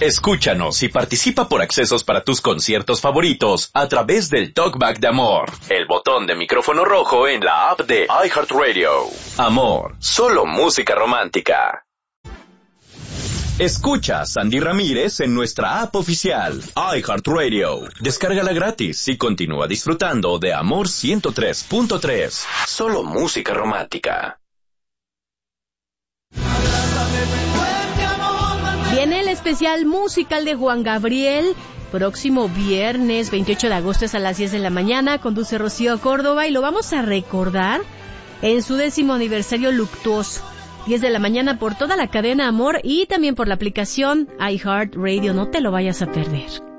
Escúchanos y participa por accesos para tus conciertos favoritos a través del Talkback de Amor, el botón de micrófono rojo en la app de iHeartRadio. Amor, solo música romántica. Escucha a Sandy Ramírez en nuestra app oficial, iHeartRadio. Descárgala gratis y continúa disfrutando de Amor 103.3. Solo música romántica. Viene el especial musical de Juan Gabriel, próximo viernes 28 de agosto es a las 10 de la mañana, conduce Rocío Córdoba y lo vamos a recordar en su 10º aniversario luctuoso. 10 de la mañana por toda la cadena Amor y también por la aplicación iHeartRadio, no te lo vayas a perder.